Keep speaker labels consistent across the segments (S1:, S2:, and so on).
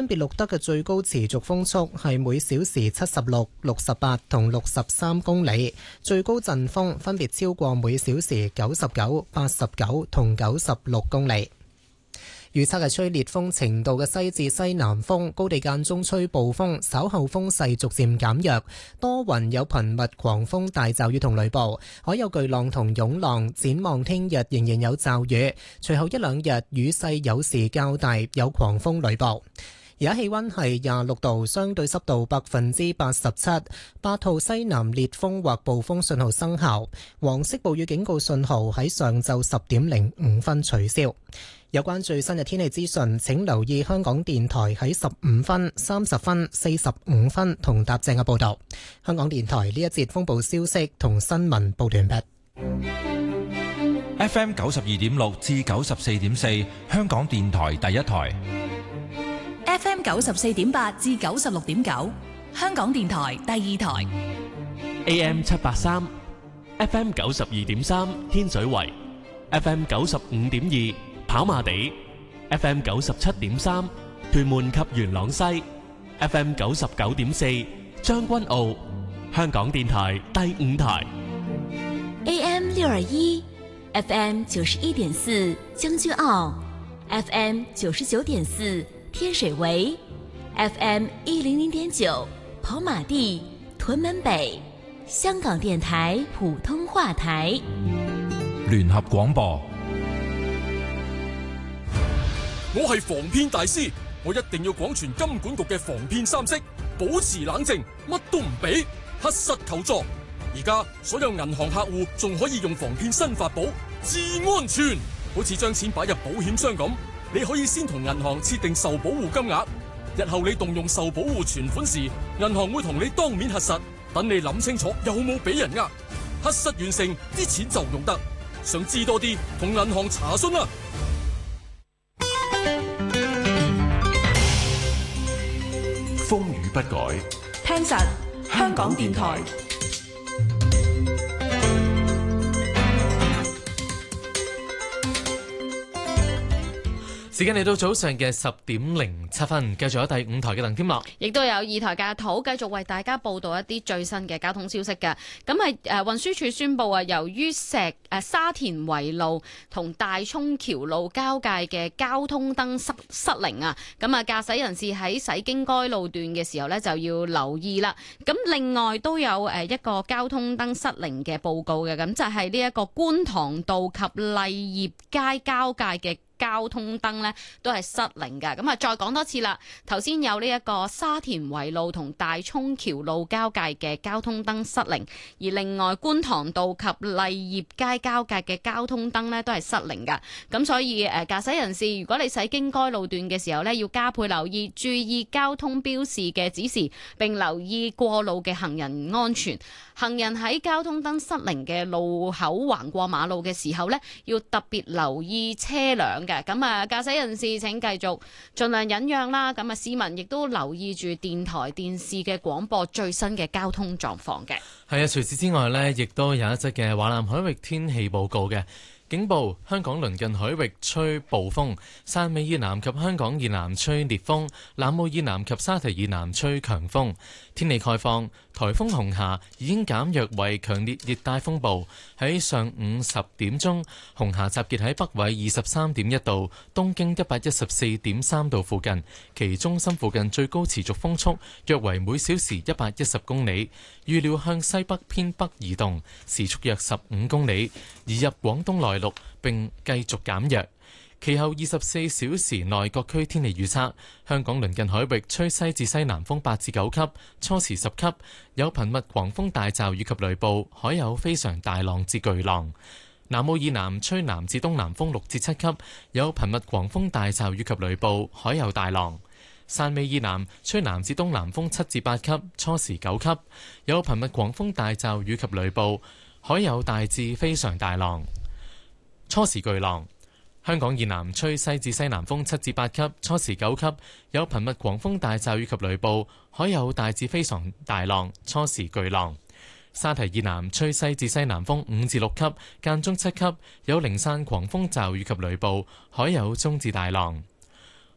S1: 別錄得嘅最高持續風速係每小時76、68同63公里，最高陣風分別超過每小時99、89同96公里。預測係吹烈風程度嘅西至西南風，高地間中吹暴風，稍後風勢逐漸減弱，多雲有頻密狂風大驟雨同雷暴，海有巨浪同湧浪。展望聽日仍然有驟雨，隨後一兩日雨勢有時較大，有狂風雷暴。而家氣溫係26度，相對濕度87%，8號西南烈風或暴風信號生效，黃色暴雨警告信號喺上晝10點05分取消。有關最新嘅天氣資訊，請留意香港電台喺15分、30分、45分同踏正嘅報導。香港電台呢一節風暴消息同新聞報完畢。
S2: FM 92.6至94.4，香港電台第一台。
S3: FM 94.8至96.9，香港電台第二台。
S4: AM 783 FM 92.3，天水圍 FM 95.2，跑馬地 FM 97.3，屯門及元朗西 FM 99.4，將軍澳，香港電台第五台。
S3: AM 621 FM 91.4，將軍澳 FM 99.4，天水圍 FM 100.9，跑馬地、屯門北，香港電台普通話台。
S2: 聯合廣播。
S5: 我係防騙大師，我一定要廣傳金管局嘅防騙三式，保持冷靜，乜都唔俾，核實求助。而家所有銀行客戶仲可以用防騙新法寶至安全，好似將錢擺入保險箱咁。你可以先同銀行設定受保護金額，日後你動用受保護存款時，銀行會同你當面核實，等你諗清楚有冇俾人呃，核實完成啲錢就用得。想知多啲，同銀行查詢啦。
S6: 風雨不改，
S3: 聽實香港電台。
S7: 時間嚟到早上嘅10點07分，繼續有第五台嘅鄧添樂，
S8: 亦都有二台嘅土，繼續為大家報道一啲最新嘅交通消息嘅。咁係運輸署宣布啊，由於沙田圍路同大涌橋路交界嘅交通燈失靈啊，咁啊駕駛人士喺駛經該路段嘅時候呢，就要留意啦。咁另外都有一個交通燈失靈嘅報告嘅，咁就係呢一個觀塘道及勵業街交界嘅交通燈呢都係失靈㗎，咁啊再講多次啦。頭先有呢一個沙田圍路同大涌橋路交界嘅交通燈失靈，而另外觀塘道及勵業街交界嘅交通燈呢都係失靈㗎。咁所以駕駛人士，如果你駛經該路段嘅時候呢，要加倍留意，注意交通標示嘅指示，並留意過路嘅行人安全。行人喺交通燈失靈嘅路口橫過馬路嘅時候呢，要特別留意車輛嘅。咁啊，駕駛人士請繼續盡量忍讓啦。咁啊，市民亦都留意住電台、電視嘅廣播最新嘅交通狀況嘅。
S7: 係啊，除此之外呢，亦都有一則嘅華南海域天氣報告嘅。警報：香港鄰近海域吹暴風，汕尾以南及香港以南吹烈風，南澳以南及沙堤以南吹強風。天氣概況：颱風紅霞已經減弱為強烈熱帶風暴。喺上午10點鐘，紅霞集結喺北緯23.1度、東經114.3度附近，其中心附近最高持續風速約為每小時110公里，預料向西北偏北移動，時速約15公里，移入廣東內陸並繼續減弱。其後24小時內各區天氣預測：香港鄰近海域吹西至西南風8至9級，初時10級，有頻密狂風大驟雨及雷暴，海有非常大浪至巨浪。南澳以南吹南至東南風6至7級，有頻密狂風大驟雨及雷暴，海有大浪。汕尾以南吹南至東南風7至8級，初時9級，有頻密狂風大驟雨及雷暴，海有大至非常大浪，初時巨浪。香港以南吹西至西南風7至8級，初時9級，有頻密狂風大驟雨及雷暴，海有大至非常大浪，初時巨浪。沙堤以南吹西至西南風5至6級，間中7級，有零散狂風驟雨及雷暴，海有中至大浪。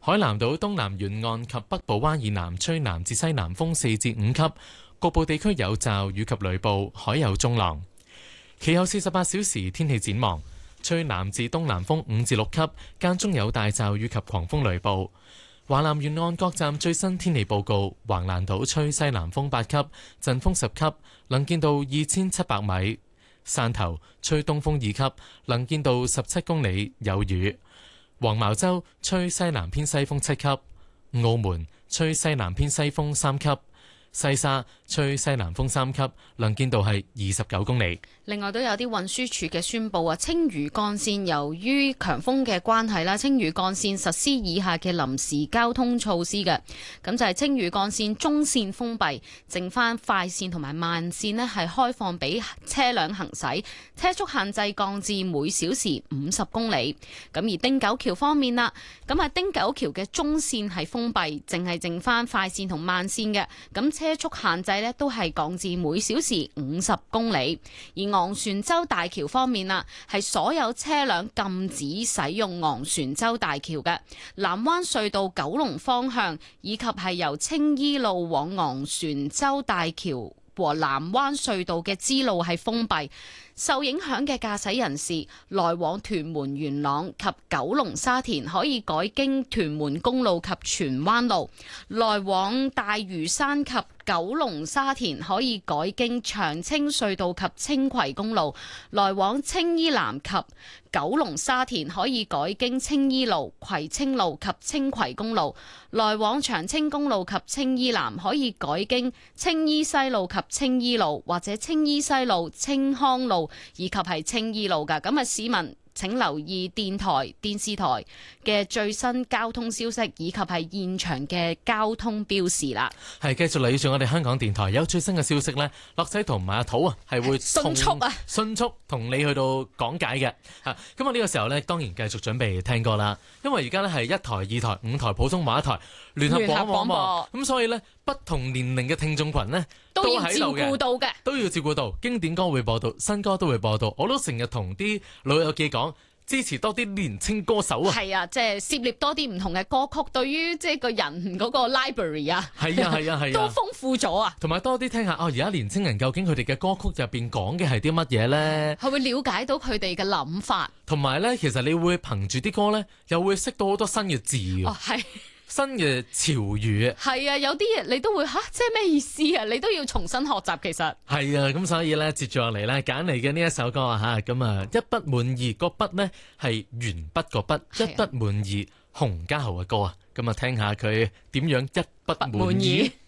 S7: 海南島東南沿岸及北部灣以南吹南至西南風4至5級，局部地區有驟雨及雷暴，海有中浪。其後48小時天氣展望，吹南至東南風5至6級，間中有大驟雨及狂風雷暴。華南沿岸各站最新天氣報告：橫瀾島吹西南風8級，陣風10級，能見度2700米；汕頭吹東風2級，能見度17公里，有雨；黃茅洲吹西南偏西風7級；澳門吹西南偏西風3級；西沙吹西南風3級，能見度係29公里。
S8: 另外都有啲運輸署嘅宣佈啊，青嶼幹線由於強風嘅關係啦，青嶼幹線實施以下嘅臨時交通措施嘅，咁就係青嶼幹線中線封閉，剩翻快線同埋慢線呢係開放俾車輛行駛，車速限制降至每小時50公里。咁而汀九橋方面啦，咁啊汀九橋嘅中線係封閉，淨係剩翻快線同慢線嘅，咁車速限制呢都係降至每小時50公里。而昂船洲大橋方面啦，係所有車輛禁止使用昂船洲大橋嘅。南灣隧道九龍方向以及係由青衣路往昂船洲大橋和南灣隧道嘅支路係封閉。受影響嘅駕駛人士來往屯門元朗及九龍沙田可以改經屯門公路及荃灣路，來往大嶼山及九龍沙田可以改經長青隧道及青葵公路，來往青衣南及九龍沙田可以改經青衣路、葵青路及青葵公路，來往長青公路及青衣南可以改經青衣西路及青衣路，或者青衣西路、青康路以及係青衣路㗎。咁啊，市民請留意電台、電視台嘅最新交通消息，以及係現場嘅交通標示啦。
S7: 係繼續嚟住我哋香港電台有最新嘅消息呢，樂仔同埋阿土啊係會迅速同你去到講解嘅。咁啊呢個時候呢，當然繼續準備聽歌啦，因為而家呢係1台、2台、5台普通話1台聯合廣播，咁所以呢，不同年齡嘅聽眾群呢
S8: 都要照顧到嘅，
S7: 都要照顧到，經典歌會播到，新歌都會播到。我都成日同啲老友記講，支持多啲年青歌手啊！
S8: 係啊，即係涉獵多啲唔同嘅歌曲，對於即係個人嗰個 library 啊，
S7: 係啊，
S8: 都豐富咗啊！
S7: 同埋多啲聽下而家年青人究竟佢哋嘅歌曲入邊講嘅係啲乜嘢呢？
S8: 係會了解到佢哋嘅諗法，
S7: 同埋呢，其實你會憑住啲歌呢，又會識到好多新嘅字
S8: 係。
S7: 新嘅潮語
S8: 係啊，有啲嘢你都會即係咩意思啊？你都要重新學習，其實係
S7: 啊，咁所以咧，接住落嚟咧，揀嚟嘅呢一首歌啊，咁啊，一筆滿意個筆呢係鉛筆個筆，一筆滿意洪嘉豪嘅歌啊，咁啊，聽下佢點樣一筆滿意。